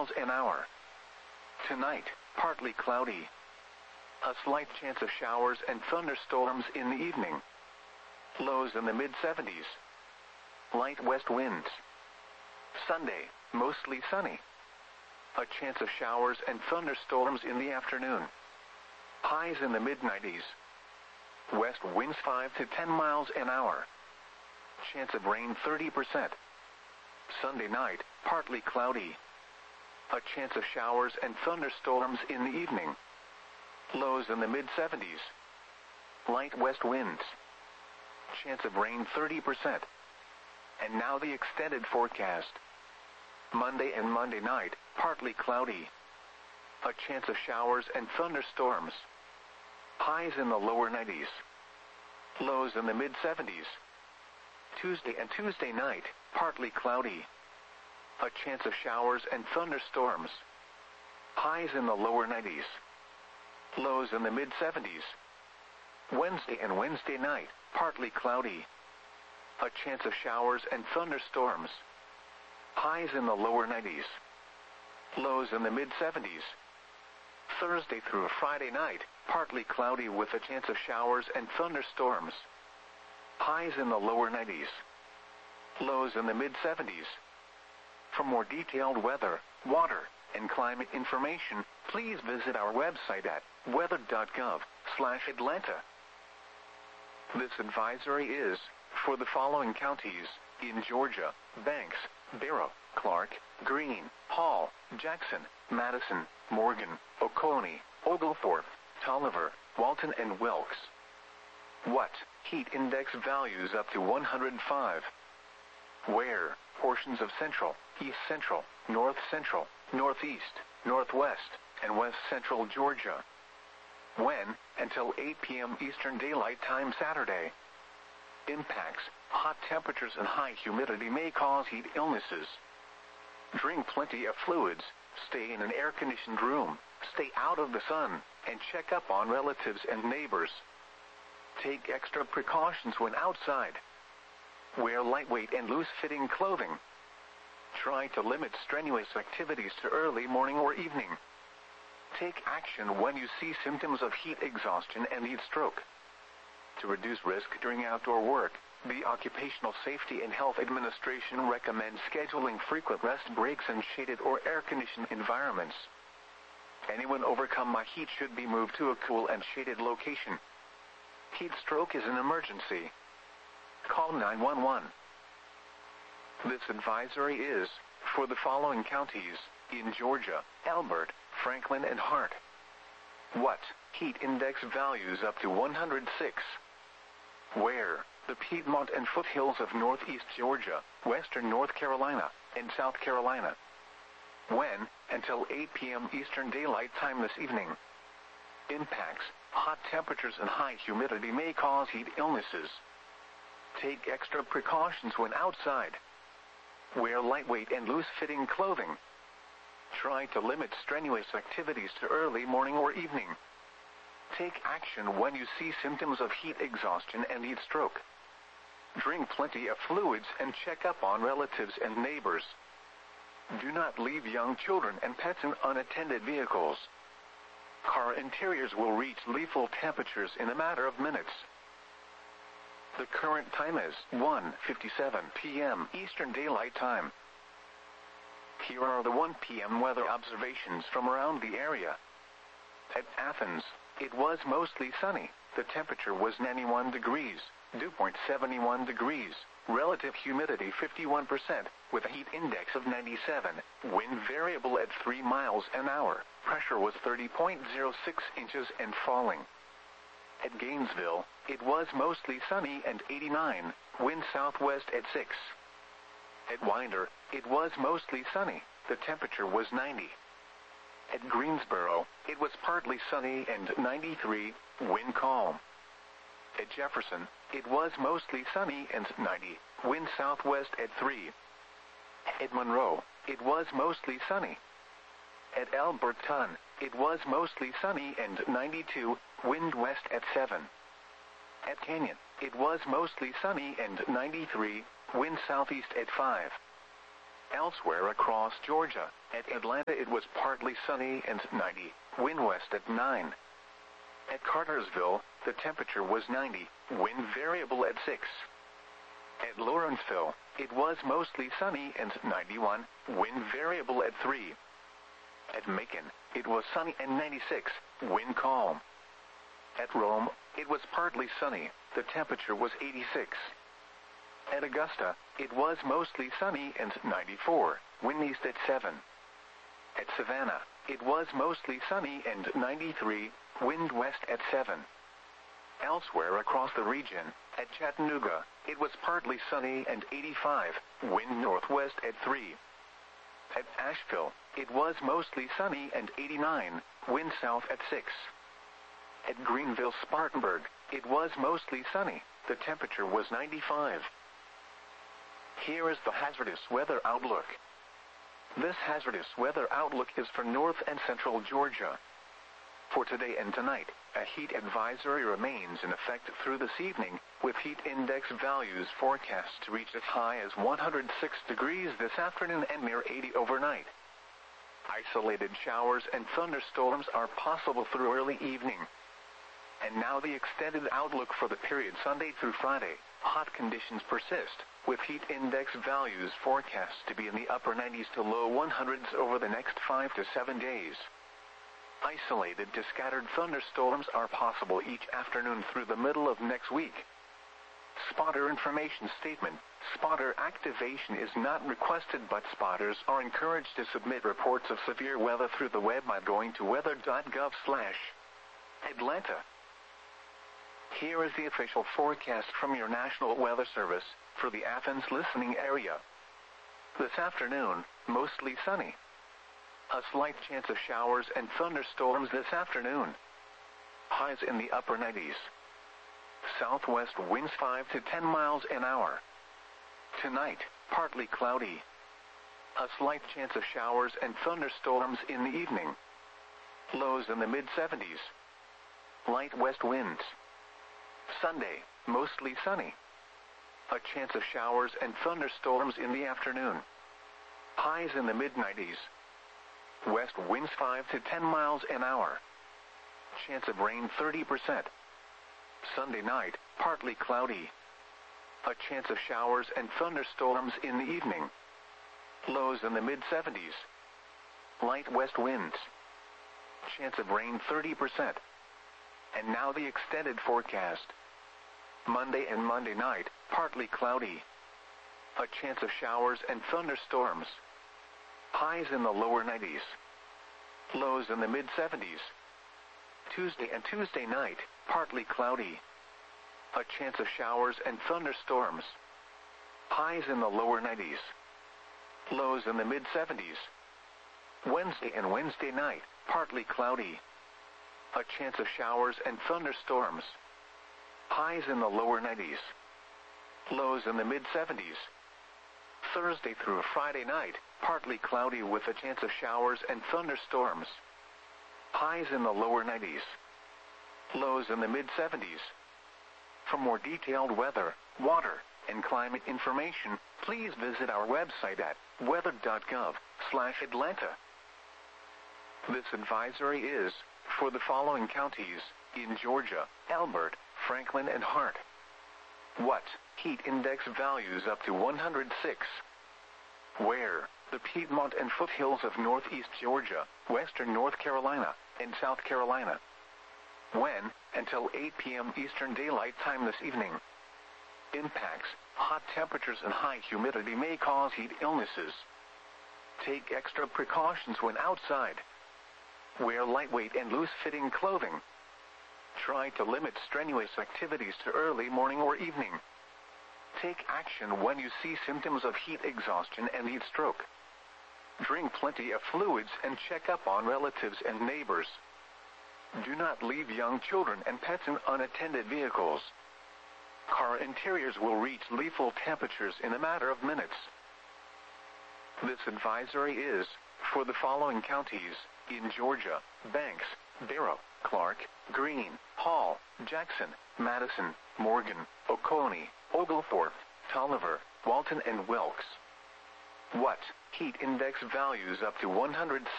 miles an hour. Tonight, partly cloudy. A slight chance of showers and thunderstorms in the evening. Lows in the mid-70s. Light west winds. Sunday, mostly sunny. A chance of showers and thunderstorms in the afternoon. Highs in the mid-90s. West winds 5 to 10 miles an hour. Chance of rain 30%. Sunday night, partly cloudy. A chance of showers and thunderstorms in the evening. Lows in the mid-70s. Light west winds. Chance of rain 30%. And now the extended forecast. Monday and Monday night, partly cloudy. A chance of showers and thunderstorms. Highs in the lower 90s. Lows in the mid-70s. Tuesday and Tuesday night, partly cloudy. A chance of showers and thunderstorms. Highs in the lower 90s. Lows in the mid-70s. Wednesday and Wednesday night, partly cloudy. A chance of showers and thunderstorms. Highs in the lower 90s. Lows in the mid-70s. Thursday through Friday night, partly cloudy with a chance of showers and thunderstorms. Highs in the lower 90s. Lows in the mid-70s. For more detailed weather, water, and climate information, please visit our website at weather.gov/Atlanta. This advisory is for the following counties in Georgia: Banks, Barrow, Clark, Greene, Hall, Jackson, Madison, Morgan, Oconee, Oglethorpe, Tolliver, Walton, and Wilkes. What? Heat index values up to 105. Where? Portions of central, east central, north central, northeast, northwest, and west central Georgia. When? Until 8 p.m. Eastern Daylight Time Saturday. Impacts: hot temperatures and high humidity may cause heat illnesses. Drink plenty of fluids, stay in an air-conditioned room, stay out of the sun, and check up on relatives and neighbors. Take extra precautions when outside. Wear lightweight and loose-fitting clothing. Try to limit strenuous activities to early morning or evening. Take action when you see symptoms of heat exhaustion and heat stroke. To reduce risk during outdoor work, the Occupational Safety and Health Administration recommends scheduling frequent rest breaks in shaded or air-conditioned environments. Anyone overcome by heat should be moved to a cool and shaded location. Heat stroke is an emergency. Call 911. This advisory is for the following counties in Georgia: Elbert, Franklin, and Hart. What? Heat index values up to 106. Where? The Piedmont and foothills of northeast Georgia, western North Carolina, and South Carolina. When? Until 8 p.m. Eastern Daylight Time this evening. Impacts: hot temperatures and high humidity may cause heat illnesses. Take extra precautions when outside. Wear lightweight and loose-fitting clothing. Try to limit strenuous activities to early morning or evening. Take action when you see symptoms of heat exhaustion and heat stroke. Drink plenty of fluids and check up on relatives and neighbors. Do not leave young children and pets in unattended vehicles. Car interiors will reach lethal temperatures in a matter of minutes. The current time is 1:57 p.m. Eastern Daylight Time. Here are the 1 p.m. weather observations from around the area. At Athens, it was mostly sunny. The temperature was 91 degrees, dew point 71 degrees, relative humidity 51%, with a heat index of 97, wind variable at 3 miles an hour, pressure was 30.06 inches and falling. At Gainesville, it was mostly sunny and 89, wind southwest at 6. At Winder, it was mostly sunny, the temperature was 90. At Greensboro, it was partly sunny and 93, wind calm. At Jefferson, it was mostly sunny and 90, wind southwest at 3. At Monroe, it was mostly sunny. At Alberton, it was mostly sunny and 92, wind west at 7. At Canyon, it was mostly sunny and 93, wind southeast at 5. Elsewhere across Georgia, at Atlanta it was partly sunny and 90, wind west at 9. At Cartersville, the temperature was 90, wind variable at 6. At Lawrenceville, it was mostly sunny and 91, wind variable at 3. At Macon, it was sunny and 96, wind calm. At Rome, it was partly sunny, the temperature was 86. At Augusta, it was mostly sunny and 94, wind east at 7. At Savannah, it was mostly sunny and 93, wind west at 7. Elsewhere across the region, at Chattanooga, it was partly sunny and 85, wind northwest at 3. At Asheville, it was mostly sunny and 89, wind south at 6. At Greenville-Spartanburg, it was mostly sunny, the temperature was 95. Here is the hazardous weather outlook. This hazardous weather outlook is for north and central Georgia. For today and tonight, a heat advisory remains in effect through this evening, with heat index values forecast to reach as high as 106 degrees this afternoon and near 80 overnight. Isolated showers and thunderstorms are possible through early evening. And now the extended outlook for the period Sunday through Friday. Hot conditions persist, with heat index values forecast to be in the upper 90s to low 100s over the next 5 to 7 days. Isolated to scattered thunderstorms are possible each afternoon through the middle of next week. Spotter information statement. Spotter activation is not requested, but spotters are encouraged to submit reports of severe weather through the web by going to weather.gov/Atlanta. Here is the official forecast from your National Weather Service for the Athens listening area. This afternoon, mostly sunny. A slight chance of showers and thunderstorms this afternoon. Highs in the upper 90s. Southwest winds 5 to 10 miles an hour. Tonight, partly cloudy. A slight chance of showers and thunderstorms in the evening. Lows in the mid-70s. Light west winds. Sunday, mostly sunny. A chance of showers and thunderstorms in the afternoon. Highs in the mid-90s. West winds 5 to 10 miles an hour. Chance of rain 30%. Sunday night, partly cloudy. A chance of showers and thunderstorms in the evening. Lows in the mid-70s. Light west winds. Chance of rain 30%. And now the extended forecast. Monday and Monday night, partly cloudy. A chance of showers and thunderstorms. Highs in the lower 90s. Lows in the mid-70s. Tuesday and Tuesday night, partly cloudy. A chance of showers and thunderstorms. Highs in the lower 90s. Lows in the mid-70s. Wednesday and Wednesday night, partly cloudy. A chance of showers and thunderstorms. Highs in the lower 90s. Lows in the mid-70s. Thursday through Friday night, partly cloudy with a chance of showers and thunderstorms. Highs in the lower 90s. Lows in the mid-70s. For more detailed weather, water, and climate information, please visit our website at weather.gov/Atlanta. This advisory is for the following counties in Georgia: Elbert, Franklin, and Hart. What? Heat index values up to 106. Where? The Piedmont and foothills of northeast Georgia, western North Carolina, and South Carolina. When? Until 8 p.m. Eastern Daylight Time this evening. Impacts: hot temperatures and high humidity may cause heat illnesses. Take extra precautions when outside. Wear lightweight and loose-fitting clothing. Try to limit strenuous activities to early morning or evening. Take action when you see symptoms of heat exhaustion and heat stroke. Drink plenty of fluids and check up on relatives and neighbors. Do not leave young children and pets in unattended vehicles. Car interiors will reach lethal temperatures in a matter of minutes. This advisory is for the following counties in Georgia: Banks, Barrow, Clark, Greene, Hall, Jackson, Madison, Morgan, Oconee, Oglethorpe, Tolliver, Walton, and Wilkes. What? Heat index values up to 100